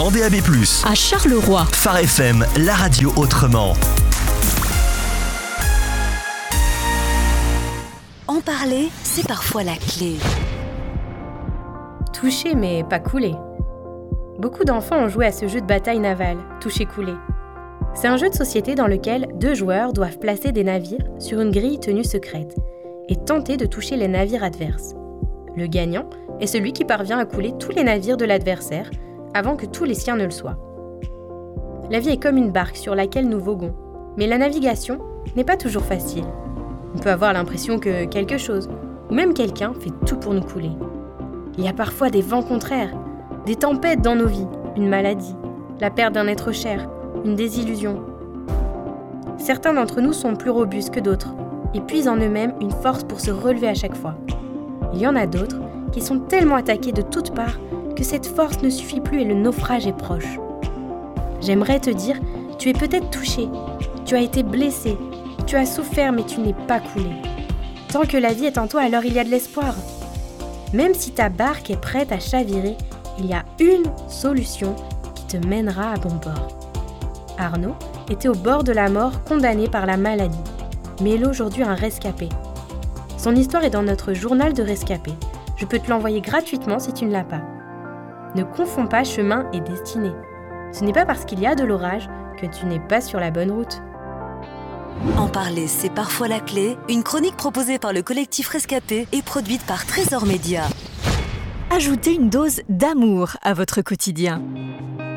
en DAB+. À Charleroi. Phare FM, la radio autrement. En parler, c'est parfois la clé. Toucher mais pas couler. Beaucoup d'enfants ont joué à ce jeu de bataille navale, toucher-couler. C'est un jeu de société dans lequel 2 joueurs doivent placer des navires sur une grille tenue secrète et tenter de toucher les navires adverses. Le gagnant est celui qui parvient à couler tous les navires de l'adversaire avant que tous les siens ne le soient. La vie est comme une barque sur laquelle nous voguons, mais la navigation n'est pas toujours facile. On peut avoir l'impression que quelque chose, ou même quelqu'un, fait tout pour nous couler. Il y a parfois des vents contraires, des tempêtes dans nos vies, une maladie, la perte d'un être cher, une désillusion. Certains d'entre nous sont plus robustes que d'autres et puisent en eux-mêmes une force pour se relever à chaque fois. Il y en a d'autres qui sont tellement attaqués de toutes parts que cette force ne suffit plus et le naufrage est proche. J'aimerais te dire, tu es peut-être touché, tu as été blessé, tu as souffert mais tu n'es pas coulé. Tant que la vie est en toi, alors il y a de l'espoir. Même si ta barque est prête à chavirer, il y a une solution qui te mènera à bon port. Arnaud était au bord de la mort, condamné par la maladie, mais il est aujourd'hui un rescapé. Son histoire est dans notre journal de rescapé. Je peux te l'envoyer gratuitement si tu ne l'as pas. Ne confonds pas chemin et destinée. Ce n'est pas parce qu'il y a de l'orage que tu n'es pas sur la bonne route. En parler, c'est parfois la clé. Une chronique proposée par le collectif Rescapé et produite par Trésor Média. Ajoutez une dose d'amour à votre quotidien.